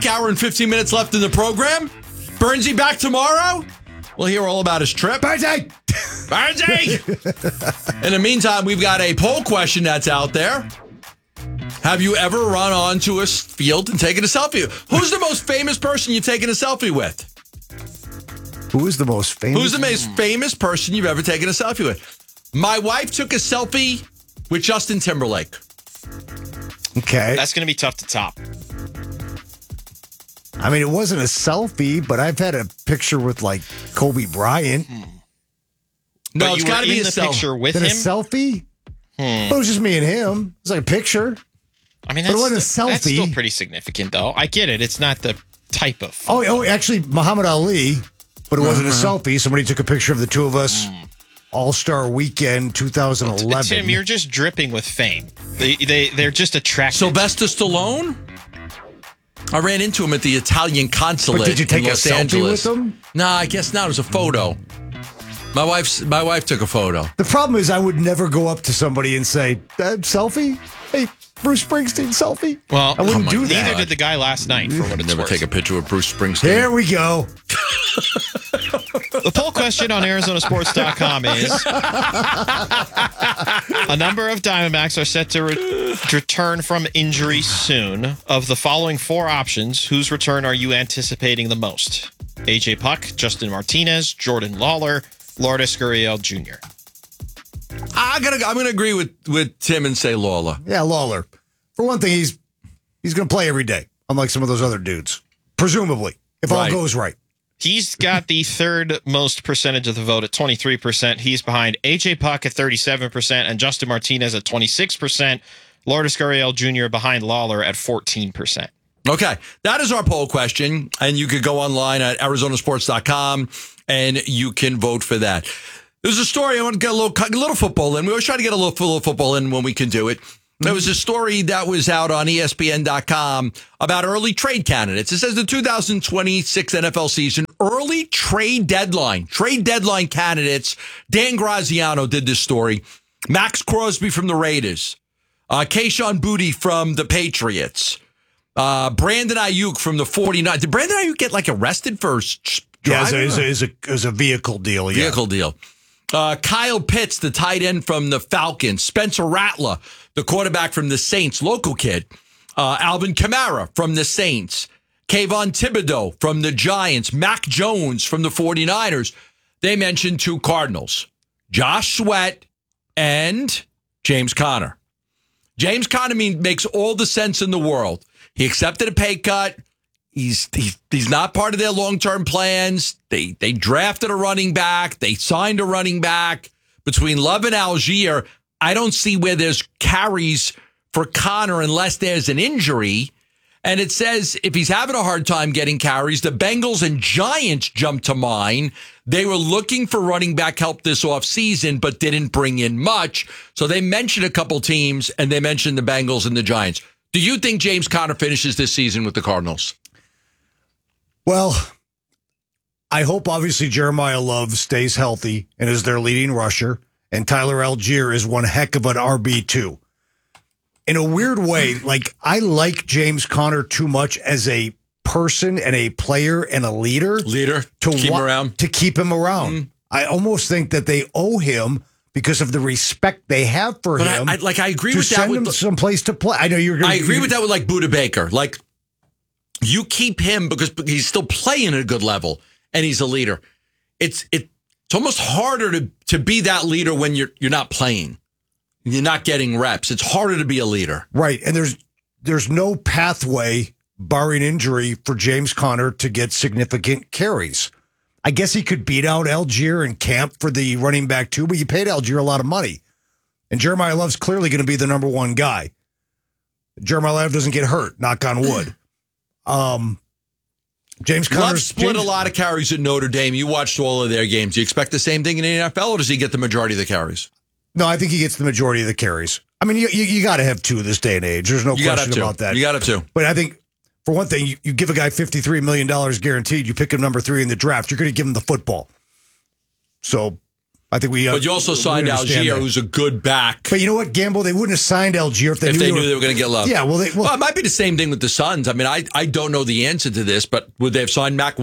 back. Hour and 15 minutes left in the program. Bernsey back tomorrow. We'll hear all about his trip. Bernsey! In the meantime, we've got a poll question that's out there. Have you ever run onto a field and taken a selfie? Who's the most famous person you've taken a selfie with? Who is the most famous? Who's the most famous person you've ever taken a selfie with? My wife took a selfie with Justin Timberlake. Okay. That's going to be tough to top. I mean, it wasn't a selfie, but I've had a picture with, like, Kobe Bryant. No, but it's you got to were be in a the picture with Then him? a selfie? It was just me and him. It's like a picture. I mean, But it wasn't a that's still selfie. pretty significant, though. I get it. It's not the type of Oh, actually, Muhammad Ali, but it wasn't a selfie. Somebody took a picture of the two of us. All-Star Weekend 2011. Tim, you're just dripping with fame. They're just attracted. Sylvester Stallone? I ran into him at the Italian consulate But did you take in a Los selfie Angeles. with him? No, I guess not. It was a photo. My wife took a photo. The problem is I would never go up to somebody and say, selfie? Hey, Bruce Springsteen, selfie? Well, I wouldn't do neither that. did the guy last night, for what it's Never worth. take a picture with Bruce Springsteen. Here we go. The poll question on ArizonaSports.com is: a number of Diamondbacks are set to return from injury soon. Of the following four options, whose return are you anticipating the most? AJ Puck, Justin Martinez, Jordan Lawler, Lourdes Gurriel Jr. I'm gonna agree with Tim and say Lawler. Yeah, Lawler. For one thing, he's going to play every day, unlike some of those other dudes. Presumably, if all Right. goes right. He's got the third most percentage of the vote at 23%. He's behind AJ Puck at 37% and Justin Martinez at 26%. Lourdes Gurriel Jr. behind Lawler at 14%. Okay, that is our poll question, and you could go online at arizonasports.com and you can vote for that. There's a story I want to get a little football in. We always try to get a little football in when we can do it. There was a story that was out on ESPN.com about early trade candidates. It says the 2026 NFL season early trade deadline candidates. Dan Graziano did this story. Max Crosby from the Raiders, Kayshon Boutte from the Patriots, Brandon Ayuk from the 49ers. Did Brandon Ayuk get arrested for driving? Yeah, as a vehicle deal. Yeah. Vehicle deal. Kyle Pitts, the tight end from the Falcons. Spencer Rattler, the quarterback from the Saints, local kid. Alvin Kamara from the Saints. Kayvon Thibodeau from the Giants. Mac Jones from the 49ers. They mentioned two Cardinals, Josh Sweat and James Conner. James Conner makes all the sense in the world. He accepted a pay cut. He's not part of their long-term plans. They drafted a running back. They signed a running back. Between Love and Algier, I don't see where there's carries for Conner unless there's an injury. And it says if he's having a hard time getting carries, the Bengals and Giants jump to mind. They were looking for running back help this offseason, but didn't bring in much. So they mentioned a couple teams, and they mentioned the Bengals and the Giants. Do you think James Conner finishes this season with the Cardinals? Well, I hope obviously Jeremiah Love stays healthy and is their leading rusher, and Tyler Algier is one heck of an RB2. In a weird way, I like James Conner too much as a person and a player and a leader. To keep him around. To keep him around. Mm-hmm. I almost think that they owe him because of the respect they have for him. I agree to with that. Send him someplace to play. I know you're going. I agree with that with Budda Baker. You keep him because he's still playing at a good level and he's a leader. It's almost harder to be that leader when you're not playing. You're not getting reps. It's harder to be a leader. Right. And there's no pathway, barring injury, for James Conner to get significant carries. I guess he could beat out Algier in camp for the running back too, but you paid Algier a lot of money. And Jeremiah Love's clearly going to be the number one guy. Jeremiah Love doesn't get hurt, knock on wood. James Conner Love split a lot of carries at Notre Dame. You watched all of their games. Do you expect the same thing in the NFL, or does he get the majority of the carries? No, I think he gets the majority of the carries. I mean, you got to have two this day and age. There's no question about that. You got to. But I think, for one thing, you give a guy $53 million guaranteed. You pick him number 3 in the draft. You're going to give him the football. So I think we. But you also signed Algier, who's a good back. But you know what, Gamble? They wouldn't have signed Algier if they knew they were going to get love. Yeah, well, it might be the same thing with the Suns. I mean, I don't know the answer to this, but would they have signed Mark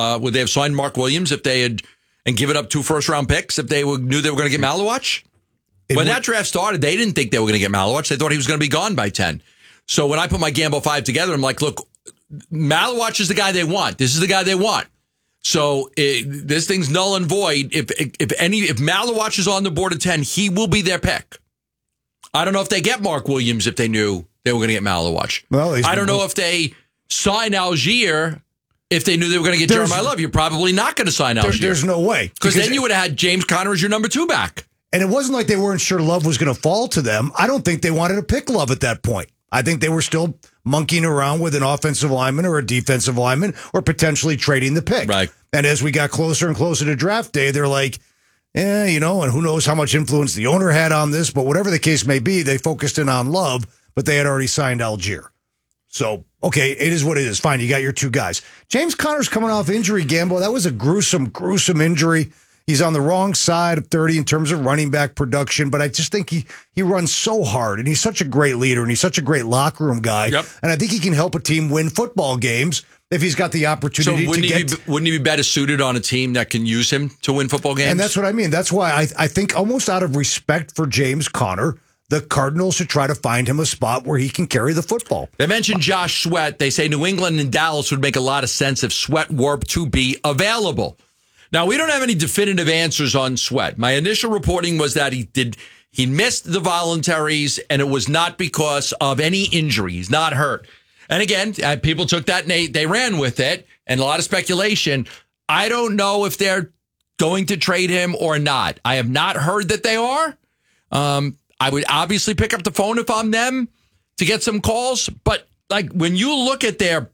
Williams if they had and given up 2 first-round picks if they knew they were going to get Malawach? When that draft started, they didn't think they were going to get Malawach. They thought he was going to be gone by 10. So when I put my Gamble 5 together, I'm like, look, Malawach is the guy they want. This is the guy they want. So this thing's null and void. If Malawach is on the board at 10, he will be their pick. I don't know if they get Mark Williams if they knew they were going to get Malawach. Well, I don't know if they sign Algier if they knew they were going to get Jeremiah Love. You're probably not going to sign Algier. There's no way. Because then you would have had James Conner as your number 2 back. And it wasn't like they weren't sure Love was going to fall to them. I don't think they wanted to pick Love at that point. I think they were still monkeying around with an offensive lineman or a defensive lineman or potentially trading the pick. Right. And as we got closer and closer to draft day, they're like, and who knows how much influence the owner had on this, but whatever the case may be, they focused in on Love, but they had already signed Algier. So, okay, it is what it is. Fine, you got your 2 guys. James Conner's coming off injury, Gamble. That was a gruesome injury. He's on the wrong side of 30 in terms of running back production, but I just think he runs so hard, and he's such a great leader, and he's such a great locker room guy. Yep. And I think he can help a team win football games if he's got the opportunity wouldn't he be better suited on a team that can use him to win football games? And that's what I mean. That's why I think almost out of respect for James Conner, the Cardinals should try to find him a spot where he can carry the football. They mentioned Josh Sweat. They say New England and Dallas would make a lot of sense if Sweat were to be available. Now, we don't have any definitive answers on Sweat. My initial reporting was that he missed the voluntaries, and it was not because of any injury. He's not hurt. And again, people took that and they ran with it, and a lot of speculation. I don't know if they're going to trade him or not. I have not heard that they are. I would obviously pick up the phone if I'm them to get some calls. But like when you look at their,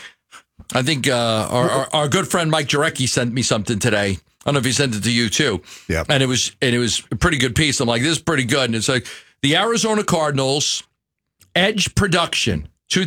I think our good friend Mike Jarecki sent me something today. I don't know if he sent it to you too. Yeah. And it was a pretty good piece. I'm like, this is pretty good. And it's like the Arizona Cardinals edge production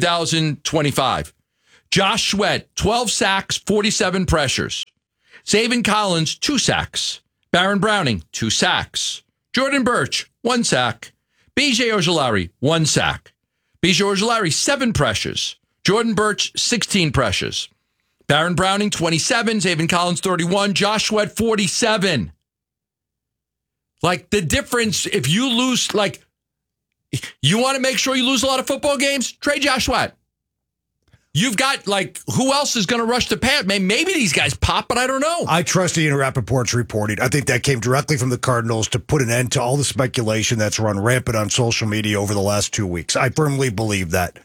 2025. Josh Sweat, 12 sacks, 47 pressures. Zaven Collins, 2 sacks. Baron Browning, 2 sacks. Jordan Birch, 1 sack. B.J. Ojulari, 1 sack. B.J. Ojulari, 7 pressures. Jordan Birch, 16 pressures. Baron Browning, 27. Zaven Collins, 31. Josh Sweat, 47. Like, the difference, if you lose, like, you want to make sure you lose a lot of football games? Trade Josh Sweat. You've got, like, who else is going to rush the pad? Maybe these guys pop, but I don't know. I trust Ian Rappaport's reporting. I think that came directly from the Cardinals to put an end to all the speculation that's run rampant on social media over the last 2 weeks. I firmly believe that.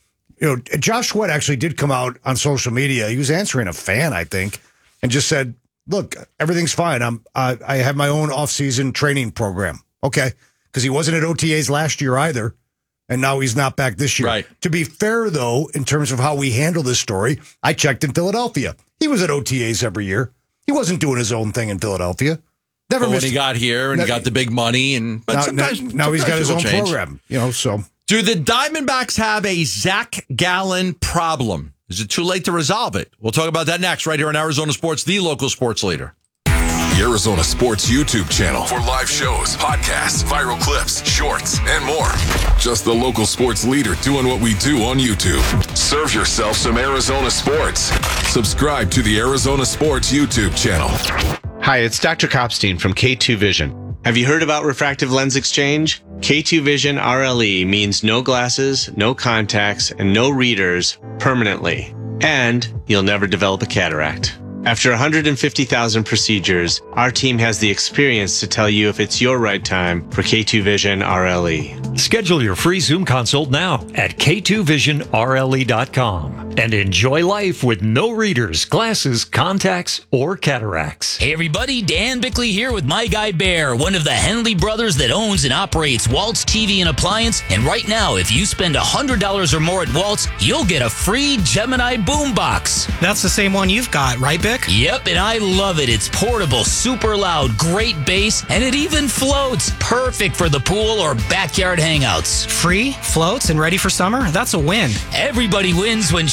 Josh Sweat actually did come out on social media. He was answering a fan, I think, and just said, look, everything's fine. I have my own off-season training program. Okay. Because he wasn't at OTAs last year either. And now he's not back this year. Right. To be fair, though, in terms of how we handle this story, I checked in Philadelphia. He was at OTAs every year. He wasn't doing his own thing in Philadelphia. Never missed. When he got here and he got the big money, but now he's got his own program. So do the Diamondbacks have a Zach Gallen problem? Is it too late to resolve it? We'll talk about that next, right here on Arizona Sports, the local sports leader. The Arizona Sports YouTube channel for live shows, podcasts, viral clips, shorts, and more. Just the local sports leader doing what we do on YouTube. Serve yourself some Arizona sports. Subscribe to the Arizona Sports YouTube channel. Hi, it's Dr. Kopstein from K2 Vision. Have you heard about refractive lens exchange? K2 Vision RLE means no glasses, no contacts, and no readers permanently. And you'll never develop a cataract. After 150,000 procedures, our team has the experience to tell you if it's your right time for K2 Vision RLE. Schedule your free Zoom consult now at k2visionrle.com and enjoy life with no readers, glasses, contacts, or cataracts. Hey everybody, Dan Bickley here with My Guy Bear, one of the Henley brothers that owns and operates Waltz TV and Appliance. And right now, if you spend $100 or more at Waltz, you'll get a free Gemini boombox. That's the same one you've got, right, Bick? Yep, and I love it. It's portable, super loud, great bass, and it even floats. Perfect for the pool or backyard hangouts. Free, floats, and ready for summer? That's a win. Everybody wins when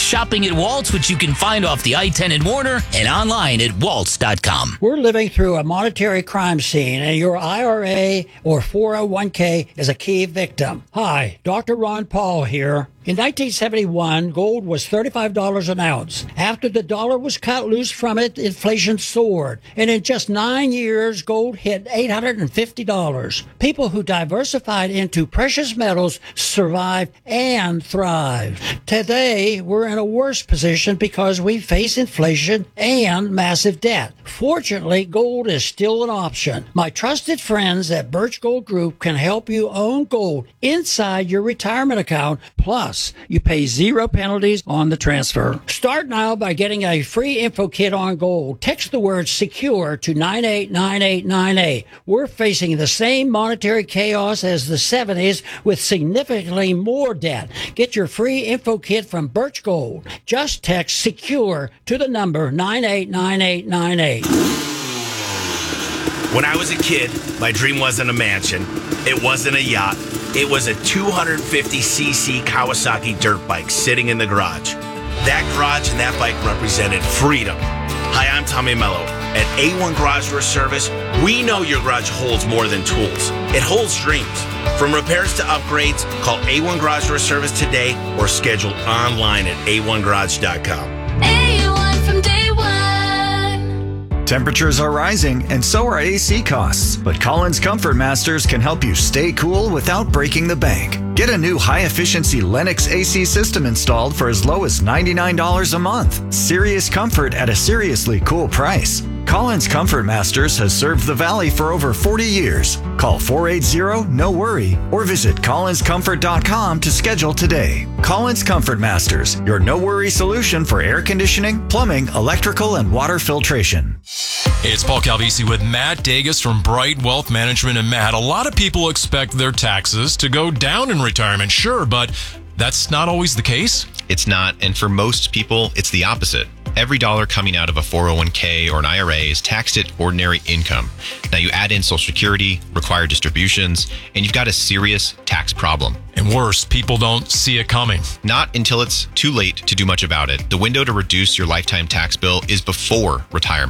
shopping at Waltz, which you can find off the I-10 in Warner and online at waltz.com. We're living through a monetary crime scene, and your IRA or 401k is a key victim. Hi, Dr. Ron Paul here. In 1971, gold was $35 an ounce. After the dollar was cut loose from it, inflation soared. And in just 9 years, gold hit $850. People who diversified into precious metals survived and thrived. Today, we're in a worse position because we face inflation and massive debt. Fortunately, gold is still an option. My trusted friends at Birch Gold Group can help you own gold inside your retirement account. Plus, you pay 0 penalties on the transfer. Start now by getting a free info kit on gold. Text the word SECURE to 989898. We're facing the same monetary chaos as the 70s with significantly more debt. Get your free info kit from Birch Gold. Just text SECURE to the number 989898. When I was a kid, my dream wasn't a mansion. It wasn't a yacht. It was a 250cc Kawasaki dirt bike sitting in the garage. That garage and that bike represented freedom. Hi, I'm Tommy Mello. At A1 Garage Door Service, we know your garage holds more than tools. It holds dreams. From repairs to upgrades, call A1 Garage Door Service today or schedule online at a1garage.com. A1 from day one. Temperatures are rising, and so are AC costs. But Collins Comfort Masters can help you stay cool without breaking the bank. Get a new high-efficiency Lennox AC system installed for as low as $99 a month. Serious comfort at a seriously cool price. Collins Comfort Masters has served the Valley for over 40 years. Call 480-NO-WORRY or visit collinscomfort.com to schedule today. Collins Comfort Masters, your no-worry solution for air conditioning, plumbing, electrical, and water filtration. Hey, it's Paul Calvisi with Matt Dagus from Bright Wealth Management. And Matt, a lot of people expect their taxes to go down in retirement, sure, but that's not always the case. It's not, and for most people, it's the opposite. Every dollar coming out of a 401k or an IRA is taxed at ordinary income. Now you add in Social Security, required distributions, and you've got a serious tax problem. And worse, people don't see it coming. Not until it's too late to do much about it. The window to reduce your lifetime tax bill is before retirement.